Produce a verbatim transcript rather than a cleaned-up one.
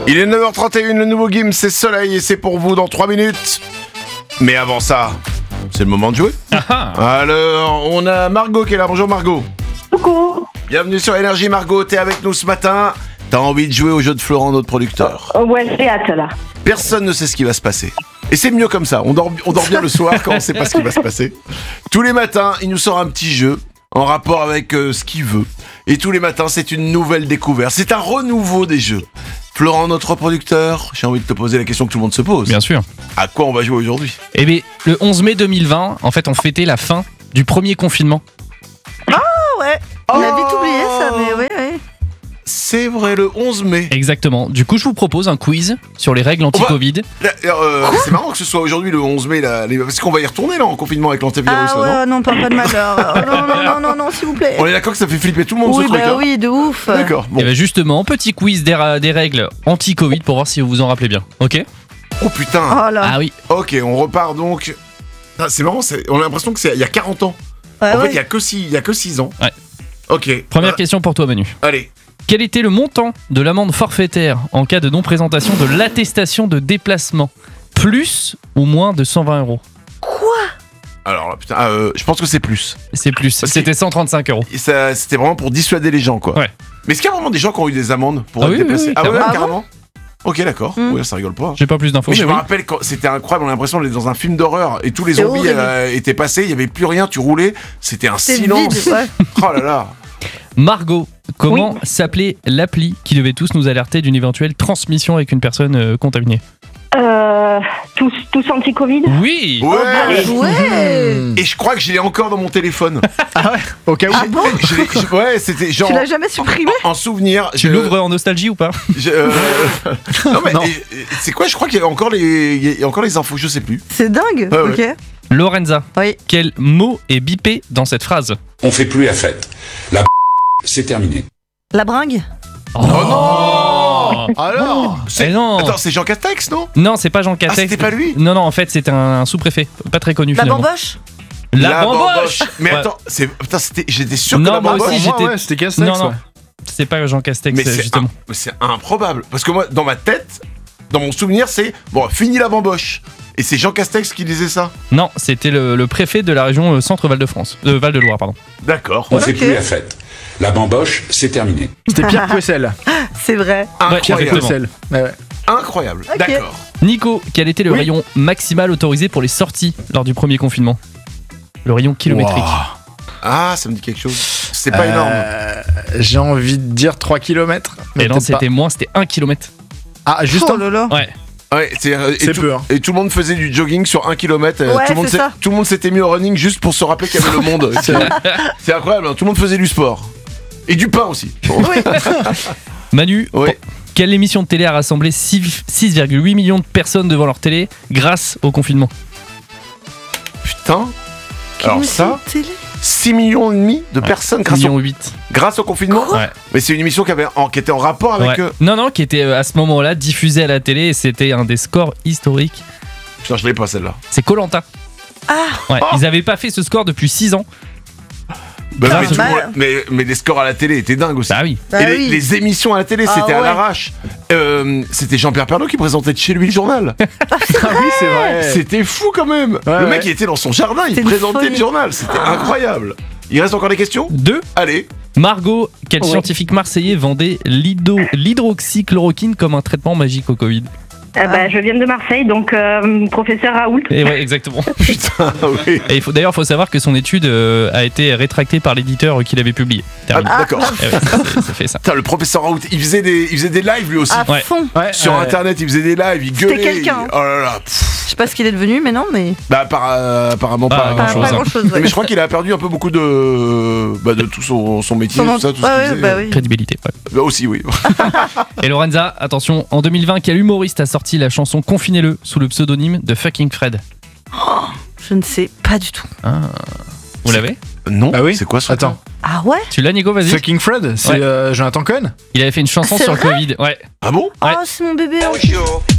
Il est neuf heures trente et une, le nouveau Gims, c'est Soleil et c'est pour vous dans trois minutes. Mais avant ça, c'est le moment de jouer. Alors, on a Margot qui est là. Bonjour Margot. Coucou. Bienvenue sur Énergie Margot, t'es avec nous ce matin. T'as envie de jouer au jeu de Florent, notre producteur. Oh, ouais, j'ai hâte là. Personne ne sait ce qui va se passer. Et c'est mieux comme ça, on dort, on dort bien le soir quand on sait pas ce qui va se passer. Tous les matins, il nous sort un petit jeu en rapport avec euh, ce qu'il veut. Et tous les matins, c'est une nouvelle découverte. C'est un renouveau des jeux. Florent, notre producteur, j'ai envie de te poser la question que tout le monde se pose. Bien sûr. À quoi on va jouer aujourd'hui ? Eh bien, le onze mai deux mille vingt, en fait, on fêtait la fin du premier confinement. Ah ouais, on a vite oublié ça, mais oui, oui. C'est vrai, le onze mai. Exactement. Du coup, je vous propose un quiz sur les règles anti-Covid. Là, euh, c'est marrant que ce soit aujourd'hui le onze mai, là, les- parce qu'on va y retourner là en confinement avec l'antivirus. Ah là, non ouais, non, pas, pas de malheur. Oh, non, non, non, non, non, s'il vous plaît. On est d'accord que ça fait flipper tout le monde Oui, ce truc. bah hein. oui, de ouf. D'accord. Bon. Et bien justement, petit quiz des, ra- des règles anti-Covid pour voir si vous vous en rappelez bien. Ok ? Oh putain. Oh là. Ah oui. Ok, on repart donc. Ah, c'est marrant, c'est- on a l'impression que c'est il y a quarante ans. Ouais, en ouais. fait, il y a que six, il y a que six ans. Ouais. Ok. Première Ah, question pour toi, Manu. Allez. Quel était le montant de l'amende forfaitaire en cas de non-présentation de l'attestation de déplacement ? Plus ou moins de cent vingt euros ? Alors là, putain, euh, je pense que c'est plus. C'est plus. Parce C'était cent trente-cinq euros. Et ça, c'était vraiment pour dissuader les gens, quoi. Ouais. Mais est-ce qu'il y a vraiment des gens qui ont eu des amendes pour Ah être oui, déplacés oui, oui, Ah ouais, carrément. carrément. Ok, d'accord. Mm. Ouais, ça rigole pas. J'ai pas plus d'infos. Oui, je mais me oui. rappelle quand c'était incroyable, on a l'impression d'être dans un film d'horreur et tous les C'est zombies horrible. euh, étaient passés, il y avait plus rien, tu roulais, c'était un C'est silence. vide, ouais. Oh là là. Margot, comment s'appelait l'appli qui devait tous nous alerter d'une éventuelle transmission avec une personne euh, contaminée ? Euh, tous, tous anti-Covid. Oui. Ouais. Bien joué. Et je crois que je l'ai encore dans mon téléphone. Au cas où. Ah bon ? Je l'ai- je- ouais, c'était genre Tu l'as jamais supprimé ? en, en souvenir. Tu je- l'ouvres en nostalgie ou pas ? je- euh, non mais Non. et- et c'est quoi ? Je crois qu'il y a encore les, il y a encore les infos, je sais plus. C'est dingue. Ouais, Ok. Lorenza, Oui. quel mot est bipé dans cette phrase ? On fait plus la fête. La c'est terminé. La bringue ? Oh non Alors c'est, Eh non. Attends, c'est Jean Castex, non ? Non, c'est pas Jean Ah, Castex. c'était pas lui ? Non, non, en fait, c'est un sous-préfet, pas très connu La finalement. bamboche ? La, bamboche. Mais Ouais. attends, c'est, putain, c'était, j'étais sûr Non, que la moi bamboche. aussi, Pour moi, j'étais- ouais, c'était Castex. Non, non, ouais. c'est pas Jean Castex, Mais c'est, justement. un- mais c'est improbable. Parce que moi, dans ma tête, dans mon souvenir, c'est bon, fini la bamboche. Et c'est Jean Castex qui disait ça. Non, c'était le, le préfet de la région euh, Centre-Val de France, de Val de Loire, pardon. D'accord. On fait Ok. plus la fête. La bamboche, c'est terminé. C'était Pierre Pouessel. C'est vrai. Ouais, Pierre Incroyable. exactement. Pouessel. Ouais, ouais. Incroyable. Ok. D'accord. Nico, quel était le Oui. rayon maximal autorisé pour les sorties lors du premier confinement ? Le rayon kilométrique. Wow. Ah, ça me dit quelque chose. C'est pas énorme. Euh, J'ai envie de dire trois kilomètres. Et non, c'était moins, c'était un kilomètre. Ah, juste Oh un. là là. Ouais. Ouais, c'est, euh, et, C'est tout, peu, hein. et tout le monde faisait du jogging sur un kilomètre. euh, Ouais, tout, le monde c'est s'est- ça. tout le monde s'était mis au running juste pour se rappeler qu'il y avait le monde. C'est, c'est incroyable, hein, tout le monde faisait du sport. Et du pain aussi. Manu, Oui. oh, quelle émission de télé a rassemblé six virgule huit millions de personnes devant leur télé grâce au confinement ? Putain. Alors Quelle ça, émission de télé ? six millions et demi de personnes grâce, Million au, huit. grâce au confinement. Ouais. Mais c'est une émission qui, avait, en, qui était en rapport avec... Ouais. euh, Non, non, qui était euh, à ce moment-là diffusée à la télé et c'était un des scores historiques. Putain, je l'ai pas celle-là. C'est Koh-Lanta. Ah, Ouais, ils avaient pas fait ce score depuis six ans. Bah, Ah, mais, tout le bah. monde- mais, mais les scores à la télé étaient dingues aussi. Bah oui. bah et les, oui. les émissions à la télé, Ah c'était à ouais. l'arrache. Euh, c'était Jean-Pierre Pernaut qui présentait de chez lui le journal. Ah oui, c'est vrai. C'était fou quand même. Ouais, le mec, ouais. il était dans son jardin, il C'était une présentait folie. le journal. C'était incroyable. Il reste encore des questions ? Deux. Allez. Margot, quel Ouais. scientifique marseillais vendait l'hydro- l'hydroxychloroquine comme un traitement magique au Covid ? Ah bah, je viens de Marseille, donc euh, professeur Raoult. Et ouais, exactement. Putain, oui. Et il faut, d'ailleurs, il faut savoir que son étude euh, a été rétractée par l'éditeur qui l'avait publiée. Ah, Terminé. d'accord. Eh ouais, ça, fait- ça fait ça. Putain, le professeur Raoult, il faisait des, il faisait des lives lui aussi. à Ouais. fond. Ouais, Sur ouais. internet, il faisait des lives, il C'était gueulait. quelqu'un. il- Oh là là. pff. Je sais pas ce qu'il est devenu, mais non, mais Bah, par- euh, apparemment Pas pas. pas, grand-chose, pas hein. grand chose. Mais je crois qu'il a perdu un peu beaucoup de, bah, de tout son, son métier, Son tout ça, tout ce ouais, qu'il ouais, faisait. bah oui. Crédibilité. ouais. Bah, aussi, oui. Et Lorenza, attention, en deux mille vingt, quel humoriste a sorti la chanson Confinez-le sous le pseudonyme de Fucking Fred ? Je ne sais pas du tout. Vous l'avez ? Non. Bah oui. C'est quoi son Attends. Ah ouais ? Tu l'as, Nico ? Vas-y. Fucking Fred, c'est Ouais. euh, Jonathan Cohen. Il avait fait une chanson C'est sur le vrai Covid. Ouais. Ah bon? Ouais. Oh, c'est mon bébé.